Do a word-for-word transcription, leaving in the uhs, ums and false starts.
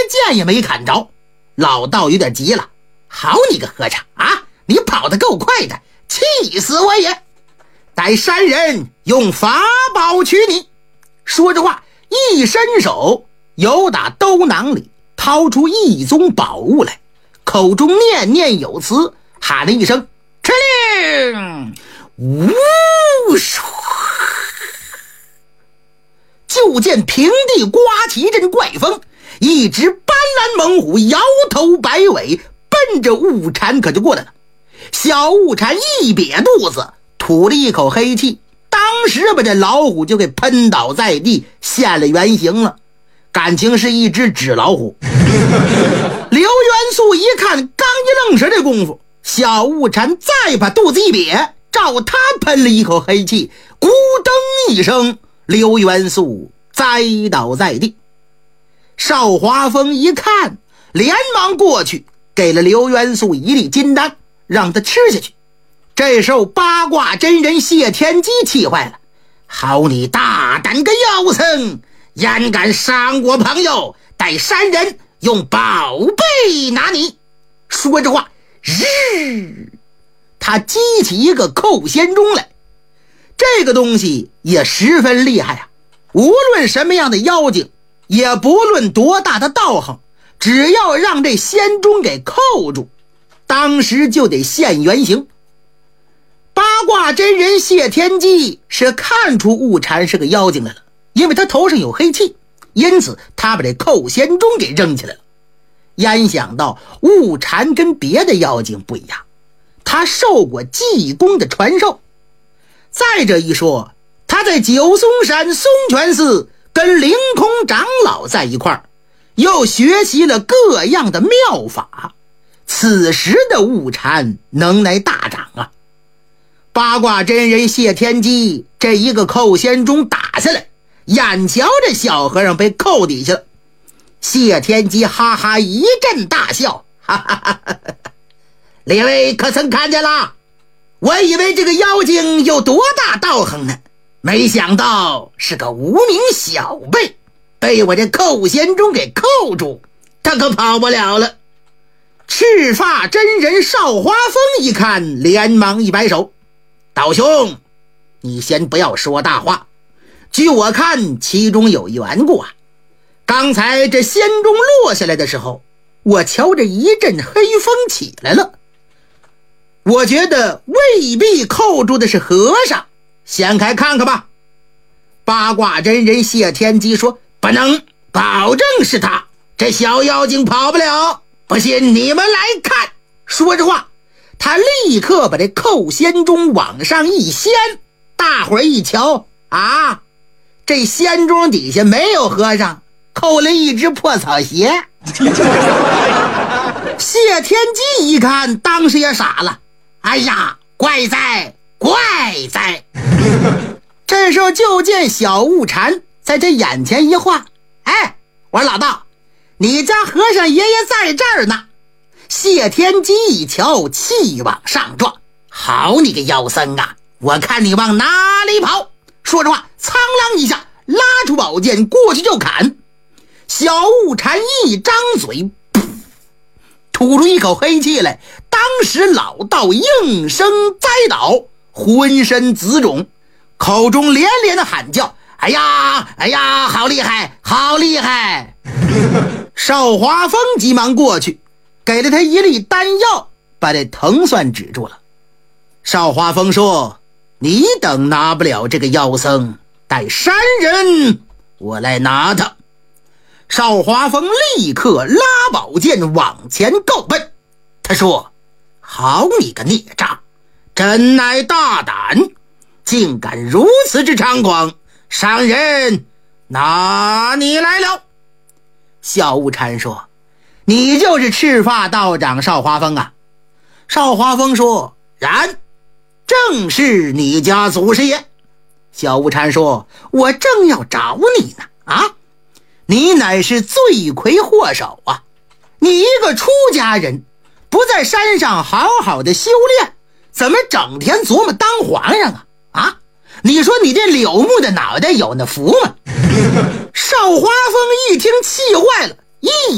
箭也没砍着。老道有点急了，好你个和尚啊，你跑得够快的，气死我也！待山人用法宝取你。说着话，一伸手由打兜囊里掏出一宗宝物来，口中念念有词，喊了一声敕令，呜，就见平地刮起一阵怪风，一只斑斓猛虎摇头摆尾，奔着雾蝉可就过来了。小雾蝉一瘪肚子，吐了一口黑气，当时把这老虎就给喷倒在地，现了原形了。感情是一只纸老虎。刘元素一看，刚一愣神的功夫，小雾蝉再把肚子一瘪，照他喷了一口黑气，咕噔一声，刘元素栽倒在地。邵华峰一看，连忙过去给了刘元素一粒金丹，让他吃下去。这时候八卦真人谢天机气坏了，好你大胆个妖僧，焉敢伤我朋友，待山人用宝贝拿你。说着话，日，他激起一个扣仙钟来。这个东西也十分厉害啊，无论什么样的妖精，也不论多大的道行，只要让这仙钟给扣住，当时就得现原形。八卦真人谢天机是看出雾蝉是个妖精来了，因为他头上有黑气，因此他把这扣仙钟给扔起来了。焉想到雾蝉跟别的妖精不一样，他受过济公的传授。再者一说，他在九松山松泉寺跟凌空长老在一块儿，又学习了各样的妙法，此时的雾蝉能耐大涨啊。八卦真人谢天机这一个扣仙钟打下来，眼瞧着小和尚被扣底下了，谢天机哈哈一阵大笑，哈哈哈哈，列位可曾看见了？我以为这个妖精有多大道行呢，没想到是个无名小辈，被我这扣仙钟给扣住，他可跑不了了。赤发真人邵华峰一看，连忙一摆手，道兄，你先不要说大话，据我看其中有缘故啊。刚才这仙钟落下来的时候，我瞧着一阵黑风起来了，我觉得未必扣住的是和尚，掀开看看吧。八卦真人谢天机说，不能保证是他，这小妖精跑不了，不信你们来看。说着话，他立刻把这扣仙钟往上一掀，大伙儿一瞧啊，这仙钟底下没有和尚，扣了一只破草鞋。谢天机一看，当时也傻了，哎呀，怪哉怪哉。这时候就见小雾蝉在这眼前一晃，哎，我说老道，你家和尚爷爷在这儿呢。谢天机一瞧，气往上撞，好你个妖僧啊，我看你往哪里跑。说着话，苍啷一下拉出宝剑过去就砍。小雾蝉一张嘴，噗，吐出一口黑气来，当时老道应声栽倒，浑身紫肿，口中连连的喊叫，哎呀哎呀，好厉害好厉害。邵华峰急忙过去给了他一粒丹药，把这疼算止住了。邵华峰说，你等拿不了这个妖僧，待山人我来拿他。邵华峰立刻拉宝剑往前够奔，他说，好你个孽障，真乃大胆，竟敢如此之猖狂，商人拿你来了。小雾蝉说，你就是赤发道长邵华峰啊？邵华峰说，然，正是你家祖师爷。小雾蝉说，我正要找你呢啊，你乃是罪魁祸首啊！你一个出家人，不在山上好好的修炼，怎么整天琢磨当皇上啊？啊，你说你这柳木的脑袋有那福吗？邵华峰一听气坏了，一